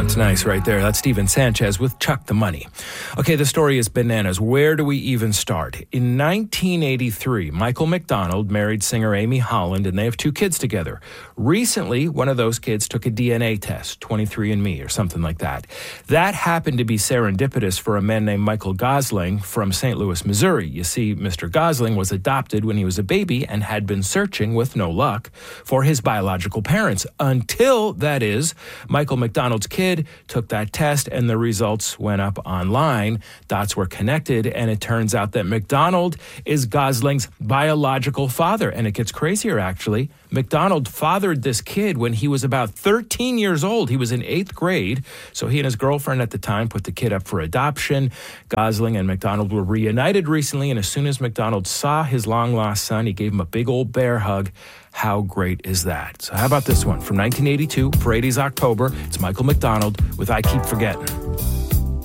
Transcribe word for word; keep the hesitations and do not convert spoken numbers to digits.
That's nice right there. That's Steven Sanchez with Chuck the Money. Okay, the story is bananas. Where do we even start? In nineteen eighty-three, Michael McDonald married singer Amy Holland, and they have two kids together. Recently, one of those kids took a D N A test, twenty-three and me or something like that. That happened to be serendipitous for a man named Michael Gosling from Saint Louis, Missouri. You see, Mister Gosling was adopted when he was a baby and had been searching, with no luck, for his biological parents until, that is, Michael McDonald's kid took that test and the results went up online. Dots were connected, and it turns out that McDonald is Gosling's biological father. And it gets crazier, actually. McDonald fathered this kid when he was about thirteen years old. He was in eighth grade, so he and his girlfriend at the time put the kid up for adoption. Gosling and McDonald were reunited recently, and as soon as McDonald saw his long-lost son, he gave him a big old bear hug. How great is that? So how about this one? From nineteen eighty-two, for eighties October, it's Michael McDonald with I Keep Forgetting.